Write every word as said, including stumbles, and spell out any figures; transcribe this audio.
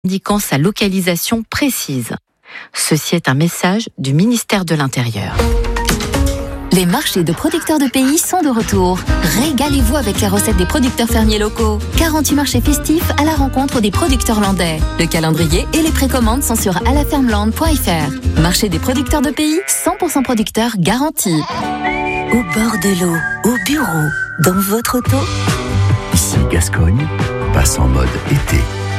indiquant sa localisation précise. Ceci est un message du ministère de l'Intérieur. Les marchés de producteurs de pays sont de retour. Régalez-vous avec les recettes des producteurs fermiers locaux. quarante-huit marchés festifs à la rencontre des producteurs landais. Le calendrier et les précommandes sont sur alafermeland point f r. Marché des producteurs de pays, cent pour cent producteurs garantis. Au bord de l'eau, au bureau, dans votre auto. Ici Gascogne passe en mode été.